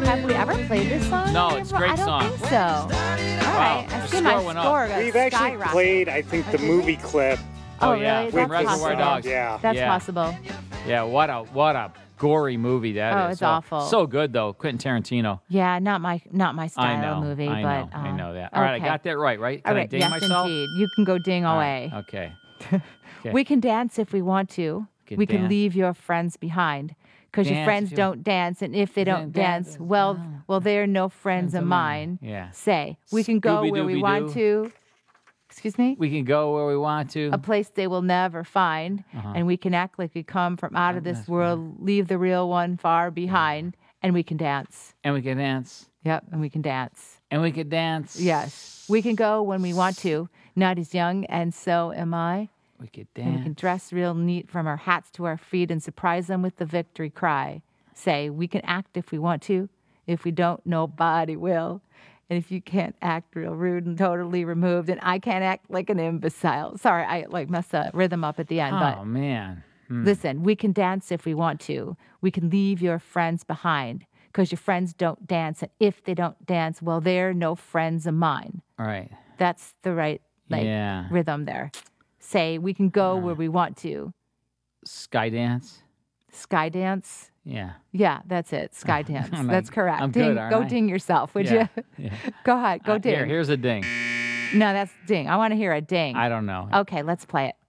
Have we ever played this song? No, it's a great song. I don't think so. All right. I see my score went up. score got We've actually skyrocketed. played, I think, the movie clip. Oh, really? yeah, That's from Reservoir possible. Dogs. Yeah. That's Yeah. possible. Yeah, what a gory movie that is. Oh, it's awful. So good though, Quentin Tarantino. Yeah, not my style I know, movie, I but know, I know that. All right, I okay. got that right? Can All I right, ding yes, myself? indeed. You can go ding All away. right, okay. Okay. We can dance if we want to. We can dance. leave your friends behind. Because your Dance friends if you- don't dance, and if they don't dance, well, they're no friends of mine. Yeah. Say, we can go where we want to. Excuse me? We can go where we want to. A place they will never find, and we can act like we come from out of this world, leave the real one far behind, and we can dance. And we can dance. Yep, and we can dance. And we can dance. Yes, we can go when we want to. Not as young, and so am I. We can And we dance. can dress real neat from our hats to our feet and surprise them with the victory cry. Say, we can act if we want to. If we don't, nobody will. And if you can't act real rude and totally removed, and I can't act like an imbecile. Sorry, I messed the rhythm up at the end. Oh, But man. listen, we can dance if we want to. We can leave your friends behind because your friends don't dance. And if they don't dance, well, they're no friends of mine. All right. That's the right Yeah. rhythm there. Say, we can go where we want to. Skydance. Skydance. Yeah. Yeah, that's it. Skydance. I'm That's like- correct. I'm ding, good, aren't go I? ding yourself, would Yeah. you? Yeah. Go ahead. Go ding. Here's a ding. No, that's ding. I want to hear a ding. I don't know. Okay, let's play it.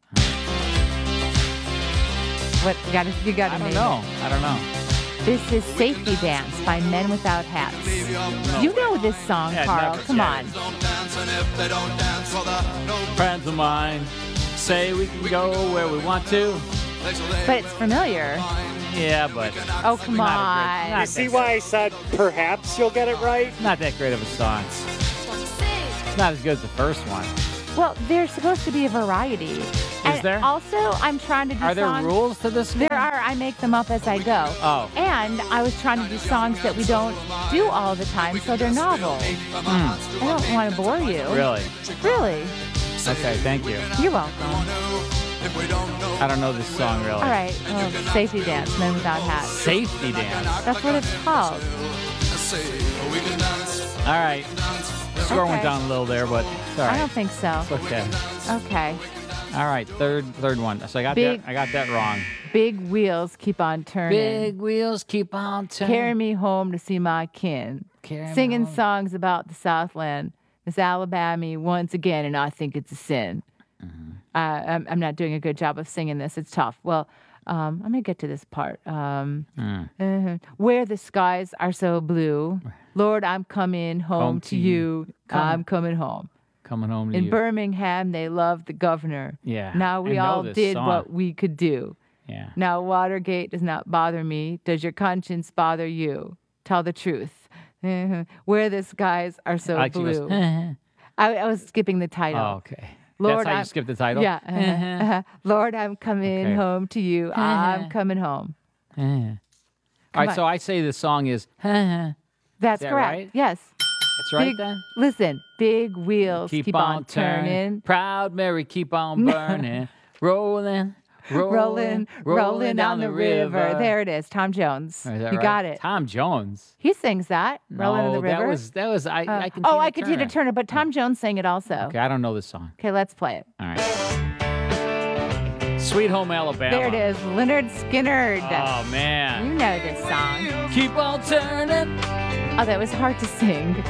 What you got? You got to I don't name know. it. I don't know. This is "Safety Dance" by Men Without Hats. You know this song, Yeah, Carl. never- Come yeah. on. Friends of mine say we can go where we want to. But it's familiar. Yeah, but Oh, come Not a on. great- You see why I said perhaps you'll get it right? not that great of a song. It's not as good as the first one. Well, there's supposed to be a variety. And there? Also, I'm trying to do Are there songs. rules to this one? There are. I make them up as I go. Oh. And I was trying to do songs that we don't do all the time, so they're novel. I don't want to bore you. Really? Really? Okay, thank you. You're welcome. I don't know this song really. All right. Well, Safety Dance, Men Without Hats. Safety dance. That's what it's called. All right. Score went Okay. down a little there, but it's all I right. don't think so. It's okay. Okay. All right, third one. So I Big- got that wrong. Big wheels keep on turning. Big wheels keep on turning. Carry me home to see my kin. Carry me Singing home. songs about the Southland. Miss Alabama once again, and I think it's a sin. I'm not doing a good job of singing this. It's tough. Well, I'm going to get to this part. Where the skies are so blue. Lord, I'm coming home to you. I'm coming home. Coming home to In you. Birmingham, they loved the governor. Yeah, Now we I know all this did song. what we could do. Yeah. Now Watergate does not bother me. Does your conscience bother you? Tell the truth. Where the skies are so I like she blue. goes, I was skipping the title. oh, okay. Lord, That's how you I'm- skip the title? Yeah. Lord, I'm coming Okay. home to you. I'm coming home. All right, on. so I say the song is That's that correct. right? Yes. That's right Big, then? Listen, big wheels keep on turning. Proud Mary, keep on burning. Rolling, Rolling down the river. There it is. Tom Jones. Is that You right? got it. Tom Jones. He sings that. Rolling in the No, river. that was I can I Can Tina Turner, but Tom Jones sang it also. Okay, I don't know this song. Okay, let's play it. All right. Sweet Home Alabama. There it is. Leonard Skinner. Oh man. You know this song. Keep on turning. Oh, that was hard to sing.